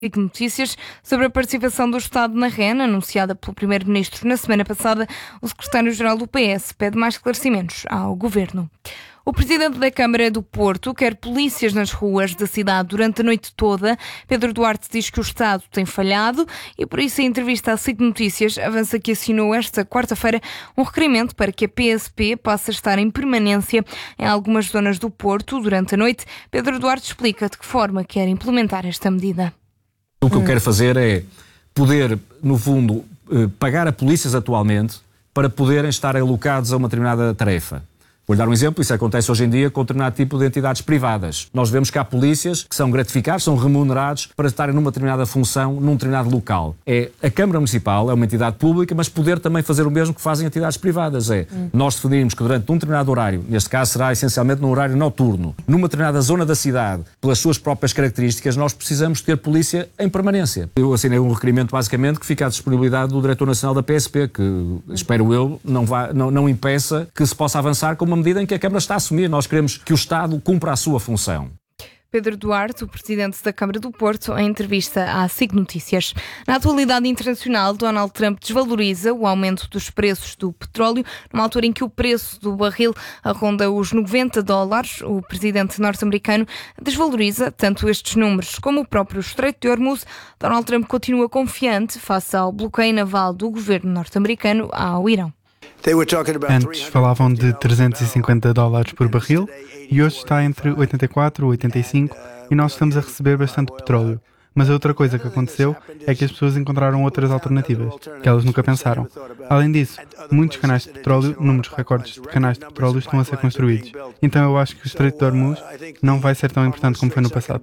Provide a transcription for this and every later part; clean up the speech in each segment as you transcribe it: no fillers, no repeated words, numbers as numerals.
Notícias sobre a participação do Estado na REN, anunciada pelo Primeiro-Ministro na semana passada. O Secretário-Geral do PS pede mais esclarecimentos ao Governo. O Presidente da Câmara do Porto quer polícias nas ruas da cidade durante a noite toda. Pedro Duarte diz que o Estado tem falhado e, por isso, em entrevista à SIC Notícias, avança que assinou esta quarta-feira um requerimento para que a PSP passe a estar em permanência em algumas zonas do Porto durante a noite. Pedro Duarte explica de que forma quer implementar esta medida. O que eu quero fazer é poder, no fundo, pagar a polícias atualmente para poderem estar alocados a uma determinada tarefa. Vou-lhe dar um exemplo, isso acontece hoje em dia com determinado tipo de entidades privadas. Nós vemos que há polícias que são gratificados, são remunerados para estarem numa determinada função, num determinado local. A Câmara Municipal é uma entidade pública, mas poder também fazer o mesmo que fazem entidades privadas. Nós definimos que durante um determinado horário, neste caso será essencialmente no horário noturno, numa determinada zona da cidade, pelas suas próprias características, nós precisamos ter polícia em permanência. Eu assinei um requerimento, basicamente, que fica à disponibilidade do Diretor Nacional da PSP, que, espero eu, não impeça que se possa avançar com uma medida em que a Câmara está a assumir. Nós queremos que o Estado cumpra a sua função. Pedro Duarte, o Presidente da Câmara do Porto, em entrevista à SIC Notícias. Na atualidade internacional, Donald Trump desvaloriza o aumento dos preços do petróleo, numa altura em que o preço do barril arronda os $90. O Presidente norte-americano desvaloriza tanto estes números como o próprio Estreito de Hormuz. Donald Trump continua confiante face ao bloqueio naval do governo norte-americano ao Irão. Antes falavam de $350 por barril e hoje está entre 84 e 85 e nós estamos a receber bastante petróleo. Mas a outra coisa que aconteceu é que as pessoas encontraram outras alternativas, que elas nunca pensaram. Além disso, muitos canais de petróleo, números recordes de canais de petróleo estão a ser construídos. Então eu acho que o Estreito de Hormuz não vai ser tão importante como foi no passado.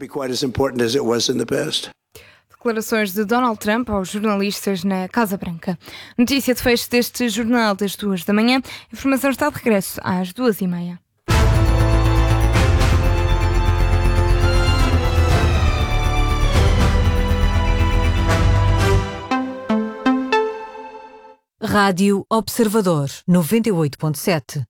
Declarações de Donald Trump aos jornalistas na Casa Branca. Notícia de fecho deste jornal das 2 da manhã. A informação está de regresso às 2h30. Rádio Observador 98.7.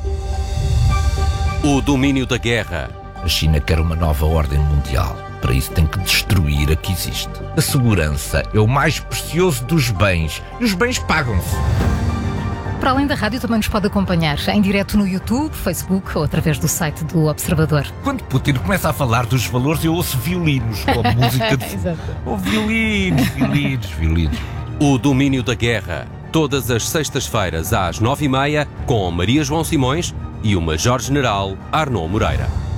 O domínio da guerra. A China quer uma nova ordem mundial. Para isso tem que destruir a que existe. A segurança é o mais precioso dos bens. E os bens pagam-se. Para além da rádio, também nos pode acompanhar em direto no YouTube, Facebook ou através do site do Observador. Quando Putin começa a falar dos valores, eu ouço violinos, com a música de... Oh, violinos. O domínio da guerra. Todas as sextas-feiras às 9h30, com Maria João Simões e o Major-General Arnaud Moreira.